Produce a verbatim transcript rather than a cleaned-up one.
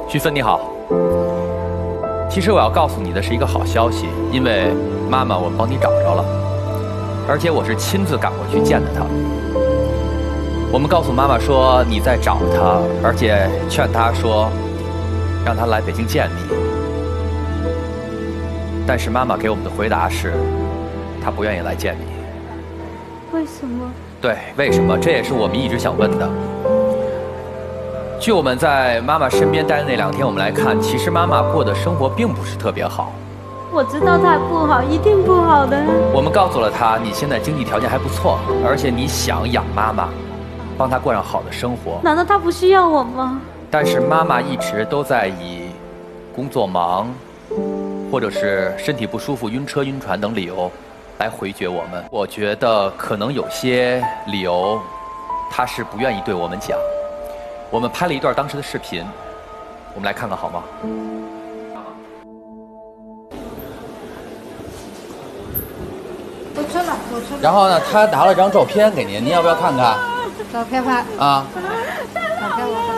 徐芬你好，其实我要告诉你的是一个好消息，因为妈妈我帮你找着了，而且我是亲自赶过去见的她。我们告诉妈妈说你在找她，而且劝她说让她来北京见你。但是妈妈给我们的回答是，她不愿意来见你。 为什么？ 对，为什么？这也是我们一直想问的。据我们在妈妈身边待的那两天，我们来看，其实妈妈过的生活并不是特别好。 我知道他不好，一定不好的。 我们告诉了她，你现在经济条件还不错，而且你想养妈妈，帮她过上好的生活。 难道他不需要我吗？ 但是妈妈一直都在以工作忙，或者是身体不舒服、晕车、晕船等理由来回绝我们。我觉得可能有些理由，她是不愿意对我们讲。我们拍了一段当时的视频，我们来看看好吗？ 都吃了，都吃了。 然后呢，他拿了张照片给您，您要不要看看？ 照片吧。 啊。 照片我。